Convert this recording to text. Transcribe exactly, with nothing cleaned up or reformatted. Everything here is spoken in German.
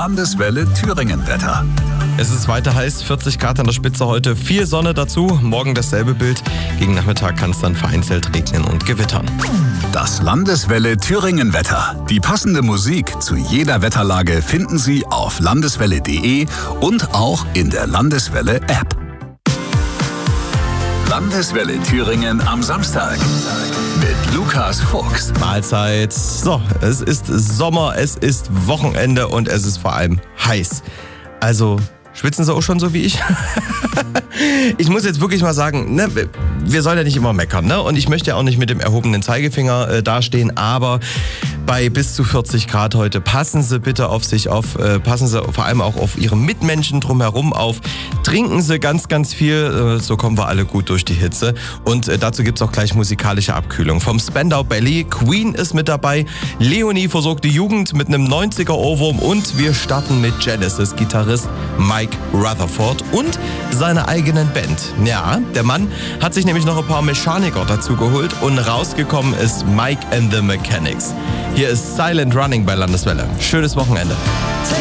Landeswelle Thüringen-Wetter. Es ist weiter heiß, vierzig Grad an der Spitze heute, viel Sonne dazu, morgen dasselbe Bild. Gegen Nachmittag kann es dann vereinzelt regnen und gewittern. Das Landeswelle Thüringen-Wetter. Die passende Musik zu jeder Wetterlage finden Sie auf landeswelle punkt de und auch in der Landeswelle-App. Landeswelle Thüringen am Samstag mit Lukas Fuchs. Mahlzeit. So, es ist Sommer, es ist Wochenende und es ist vor allem heiß. Also, schwitzen Sie auch schon so wie ich? Ich muss jetzt wirklich mal sagen, ne, wir sollen ja nicht immer meckern, ne? Und ich möchte ja auch nicht mit dem erhobenen Zeigefinger äh, dastehen, aber bei bis zu vierzig Grad heute passen Sie bitte auf sich auf, äh, passen Sie vor allem auch auf Ihre Mitmenschen drumherum auf. Trinken Sie ganz, ganz viel, äh, so kommen wir alle gut durch die Hitze. Und äh, dazu gibt's auch gleich musikalische Abkühlung. Vom Spandau Ballet, Queen ist mit dabei, Leonie versorgt die Jugend mit einem neunziger-Ohrwurm und wir starten mit Genesis-Gitarrist Mike Rutherford und seiner eigenen Band. Ja, der Mann hat sich nämlich noch ein paar Mechaniker dazu geholt und rausgekommen ist Mike and the Mechanics. Hier ist Silent Running bei Landeswelle. Schönes Wochenende.